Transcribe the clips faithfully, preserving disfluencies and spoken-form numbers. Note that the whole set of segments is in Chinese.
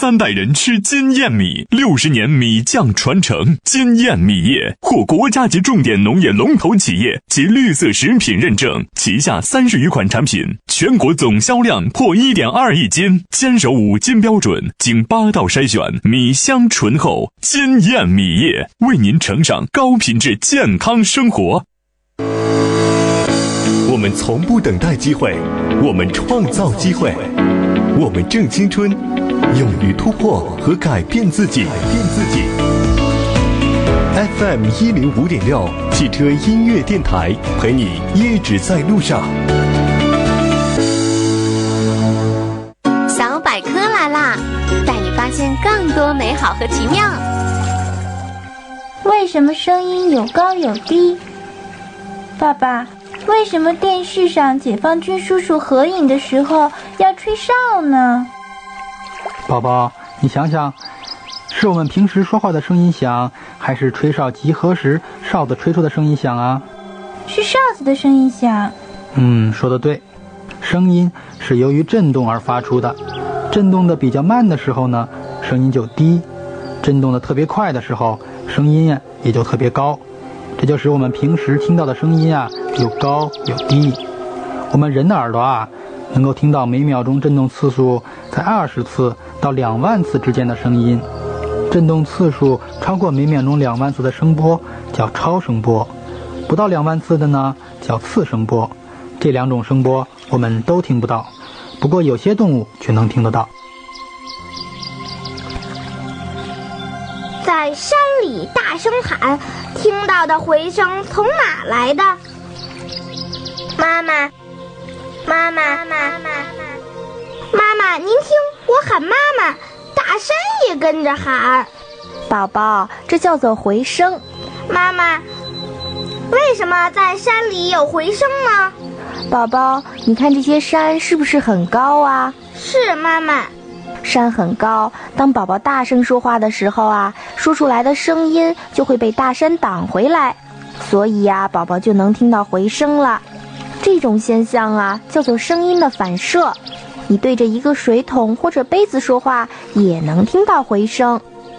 三代人吃金燕米，六十年米酱传承。金燕米业获国家级重点农业龙头企业及绿色食品认证，旗下三十余款产品，全国总销量破 一点二亿斤，坚守五金标准，经八道筛选，米香醇厚。金燕米业为您呈上高品质健康生活。 我们从不等待机会，我们创造机会，我们正青春，勇于突破和改变自己。改变自己。F M 一零五点六汽车音乐电台，陪你一直在路上。 小百科来啦，带你发现更多美好和奇妙。 为什么声音有高有低？爸爸，为什么电视上解放军叔叔合影的时候要吹哨呢？ 宝宝，你想想，是我们平时说话的声音响，还是吹哨集合时哨子吹出的声音响啊？ 是哨子的声音响。 嗯，说得对，声音是由于振动而发出的，振动的比较慢的时候呢，声音就低；振动的特别快的时候，声音呀也就特别高。这就使我们平时听到的声音啊有高有低。我们人的耳朵啊能够听到每秒钟振动次数在二十次到两万次之间的声音，振动次数超过每秒钟两万次的声波叫超声波，不到两万次的呢叫次声波。这两种声波我们都听不到，不过有些动物却能听得到。 在山里大声喊，听到的回声从哪来的？妈妈，妈妈，妈妈，妈妈，您听，我喊妈妈，大山也跟着喊。 宝宝，这叫做回声。 妈妈，为什么在山里有回声呢？ 宝宝，你看这些山是不是很高啊？ 是，妈妈。 山很高，当宝宝大声说话的时候啊，说出来的声音就会被大山挡回来，所以呀、啊，宝宝就能听到回声了。这种现象啊，叫做声音的反射。你对着一个水桶或者杯子说话，也能听到回声。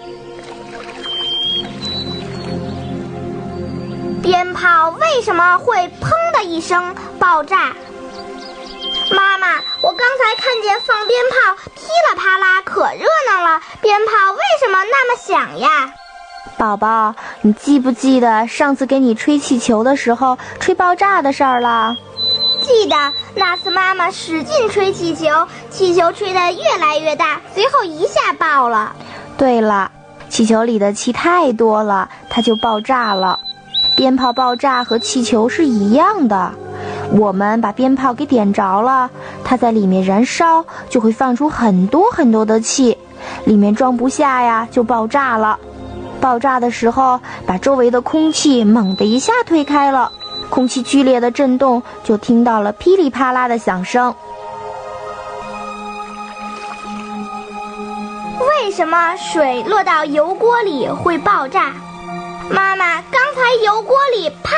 鞭炮为什么会砰的一声爆炸？妈妈，我刚才看见放鞭炮噼里啪啦，可热闹了。鞭炮为什么那么响呀？ 宝宝，你记不记得上次给你吹气球的时候吹爆炸的事儿了？ 记得，那次妈妈使劲吹气球，气球吹得越来越大，随后一下爆了。 对了，气球里的气太多了，它就爆炸了。鞭炮爆炸和气球是一样的，我们把鞭炮给点着了，它在里面燃烧，就会放出很多很多的气，里面装不下呀，就爆炸了。爆炸的时候，把周围的空气猛地一下推开了，空气剧烈的震动，就听到了噼里啪啦的响声。 为什么水落到油锅里会爆炸？妈妈，刚才油锅里啪